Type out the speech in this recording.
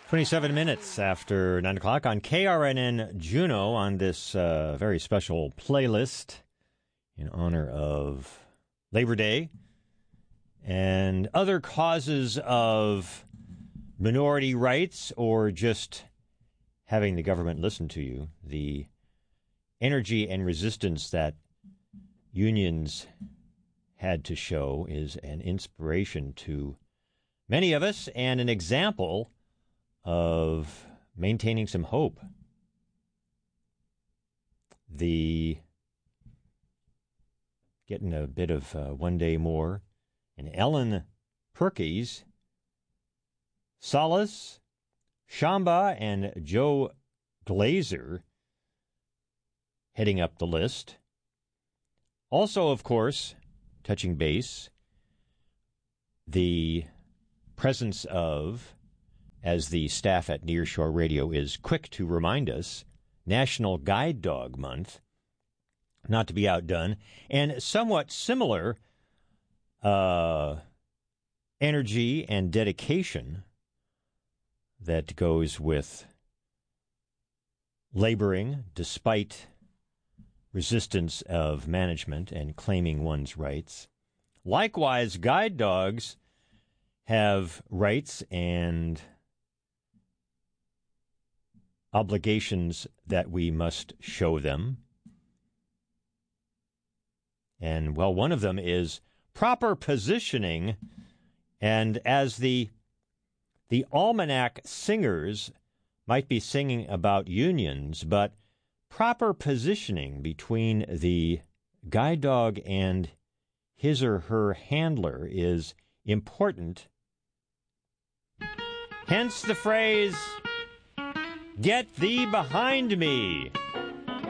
27 minutes after 9 o'clock on KRNN Juneau on this very special playlist in honor of Labor Day and other causes of minority rights or just having the government listen to you. The energy and resistance that unions had to show is an inspiration to many of us and an example of maintaining some hope. Getting a bit of One Day More, and Ellen Perkins, Solace, Shamba, and Joe Glazer heading up the list. Also, of course, touching base, the presence of, as the staff at Nearshore Radio is quick to remind us, National Guide Dog Month, not to be outdone, and somewhat similar energy and dedication that goes with laboring despite resistance of management and claiming one's rights. Likewise, guide dogs have rights and obligations that we must show them. And, well, one of them is proper positioning. And as the almanac singers might be singing about unions, but proper positioning between the guide dog and his or her handler is important. Hence the phrase, "Get thee behind me."